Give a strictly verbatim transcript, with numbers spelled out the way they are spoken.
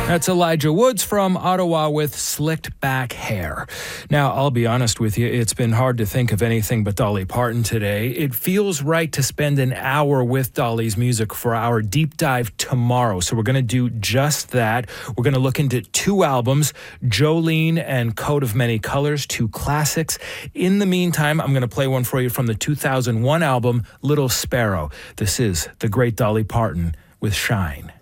That's Elijah Woods from Ottawa with Slicked Back Hair. Now, I'll be honest with you, it's been hard to think of anything but Dolly Parton today. It feels right to spend an hour with Dolly's music for our deep dive tomorrow. So we're going to do just that. We're going to look into two albums, Jolene and Coat of Many Colors, two classics. In the meantime, I'm going to play one for you from the two thousand one album, Little Sparrow. This is the great Dolly Parton with Shine.